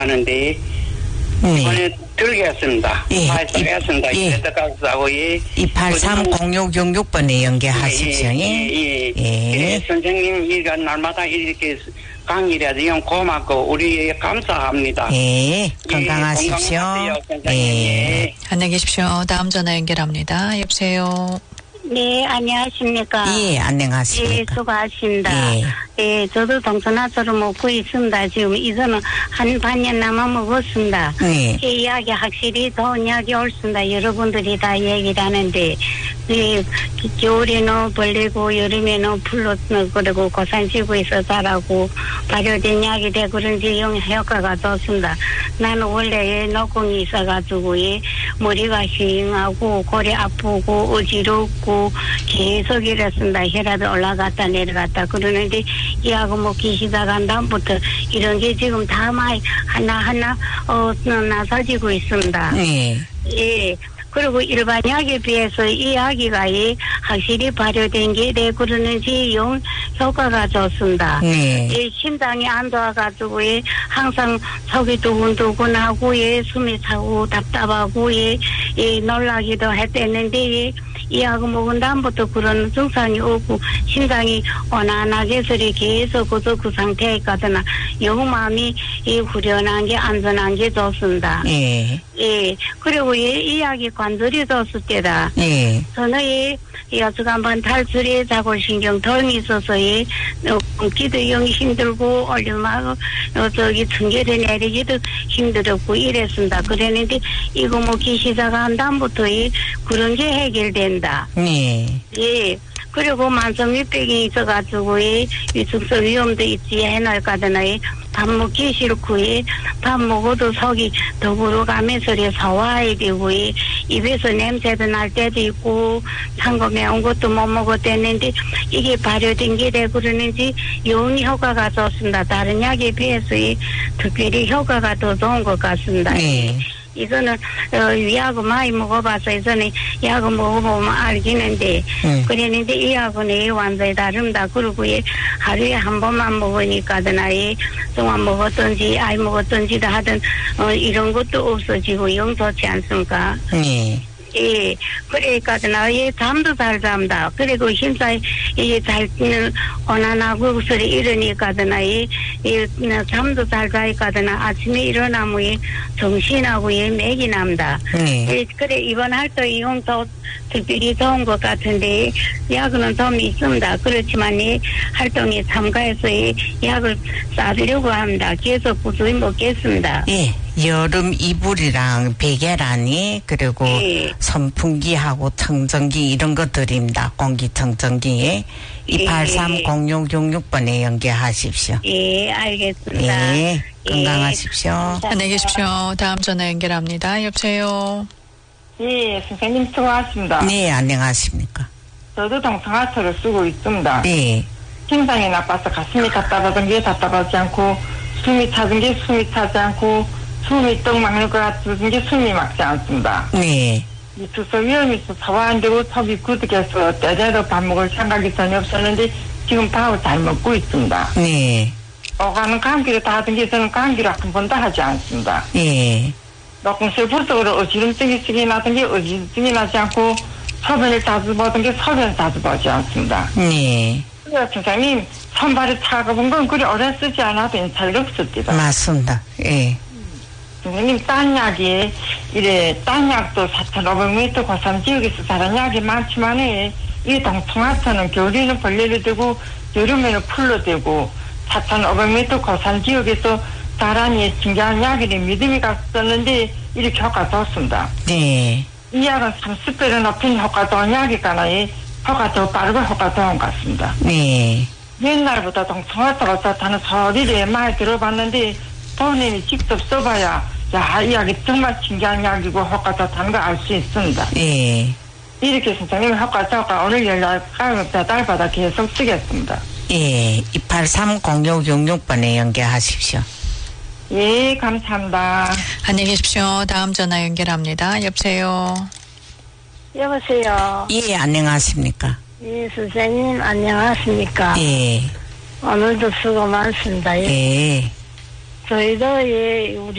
하는데 이번에 들겠습니다. 예. 말씀했습니다. 예. 이때까지하고 28306번에 연계하십시오. 예. 예. 선생님 이가 날마다 이렇게 강의라도 영 고맙고 우리 감사합니다. 예. 건강하십시오. 건강하세요, 선생님. 예. 안녕히 계십시오. 다음 전화 연결합니다. 여보세요. 네, 안녕하십니까. 예, 예, 안녕하십니까. 수고하십니다. 예. 예, 저도 동서나서로 먹고 있습니다. 지금 이거는 한 반년 남아 먹었습니다. 예. 이 이야기 확실히 좋은 이야기 옳습니다. 여러분들이 다 얘기를 하는데, 겨울에는 벌레고, 여름에는 풀로, 그리고 고산지구에서 자라고, 발효된 약이 되고 그런지 효과가 좋습니다. 나는 원래 노공이 있어가지고, 머리가 휑하고, 골이 아프고, 어지럽고, 계속 이랬습니다. 혈압이 올라갔다 내려갔다 그러는데, 이하고 먹기 시작한 다음부터 이런 게 지금 다 많이 하나하나 나서지고 있습니다. 예. 예. 그리고 일반 약에 비해서 이 약이 확실히 발효된 게 그러는지 효과가 좋습니다. 예, 심장이 안 좋아가지고 항상 속이 두근두근하고 숨이 차고 답답하고 놀라기도 했었는데 이 약을 먹은 다음부터 그런 증상이 없고 심장이 원활하게 소리 계속 그 상태에 있거든요. 영 마음이 후련한 게 안전한 게 좋습니다. 예. 예. 그리고 이 약이 관절이 좋을 때다. 예. 저는 여주 한번 탈출에 자골신경통이 있어서 기도 영 힘들고 얼마나 저기 청결에 내리기도 힘들었고 이랬습니다. 그랬는데 이거 먹기 시작한 다음부터 그런 게 해결된다. 예. 예. 그리고 만성유병이 있어가지고 위축성 위험도 있지 해놓을까더니 밥 먹기 싫고 밥 먹어도 속이 더불어 가면서 사와야 되고 입에서 냄새도 날 때도 있고 찬거 매운 것도 못 먹었댔는데 이게 발효된 게 되고 그러는지 영 효과가 좋습니다. 다른 약에 비해서 특별히 효과가 더 좋은 것 같습니다. 네. 이거는 약을 많이 먹어봐서 이전에 약을 먹어보면 알겠는데 그랬는데 이 약은 완전히 다릅니다. 그리고 하루에 한 번만 먹으니까는 정말 먹었던지 아이 먹었던지도 하든 이런 것도 없어지고 영 좋지 않습니까? 예, 그러니까 잠도 잘 잡니다. 그리고 힘사 잘 원한하고 소리 이러니까 잠도 잘 자니까 아침에 일어나면 정신하고 맥이 납니다. 그래 이번 활동 이용도 특별히 좋은 것 같은데 약은 좀 있습니다. 그렇지만 활동에 참가해서 약을 싸주려고 합니다. 계속 꾸준히 먹겠습니다. 예. 여름 이불이랑 베개라니 그리고 선풍기하고 청정기 이런 것들입니다. 공기청정기에 2830666번에 연계하십시오. 예, 알겠습니다. 예, 건강하십시오. 안녕히 계십시오. 다음 전화 연결합니다. 여보세요. 예, 선생님 수고하십니다. 네, 안녕하십니까. 저도 동성하초를 쓰고 있습니다. 네. 심장이 나빠서 가슴이 답답하던 게 답답하지 않고 숨이 차던 게 숨이 차지 않고 숨이 떡 막는 것 같은 게 숨이 막지 않습니다. 네. 위축성 위험이 있어 소화 안 되고 속이 굳어서 때때로 밥 먹을 생각이 전혀 없었는데 지금 밥을 잘 먹고 있습니다. 네. 오가는 감기를 다 하던 게 저는 감기를 한 번도 하지 않습니다. 네. 녹음실 불속으로 어지럼증이 쓰기 나던 게 어지럼증이 나지 않고 소변을 자주 보던 게 소변 자주 보지 않습니다. 네. 선생님 손발이 차가운 건 그리 오래 쓰지 않아도 괜찮을 없습니다. 맞습니다. 예. 선생님 딴 약이 딴 약도 4,500m 고산 지역에서 자란 약이 많지만 이 동통하초는 겨울에는 벌레로 되고 여름에는 풀로 되고 4,500m 고산 지역에서 자란 진짜한 약이 믿음이 갔었는데 이렇게 효과 좋습니다. 네. 이 약은 30배로 높은 효과 좋은 약이니까 효과 더 빠르고 효과 좋은 것 같습니다. 네. 옛날보다 동통하초가 좋다는 소리를 많이 들어봤는데 부모님이 직접 써봐야 이 약이 정말 신기한 약이고 효과 좋다는 걸 알 수 있습니다. 예. 이렇게 선생님 효과 좋을까 오늘 연락을 배달받아 계속 쓰겠습니다. 예. 2830666번에 연계하십시오. 예, 감사합니다. 안녕히 계십시오. 다음 전화 연결합니다. 여보세요. 여보세요. 예, 안녕하십니까. 예, 선생님 안녕하십니까. 예. 오늘도 수고 많습니다. 예. 저희도 예, 우리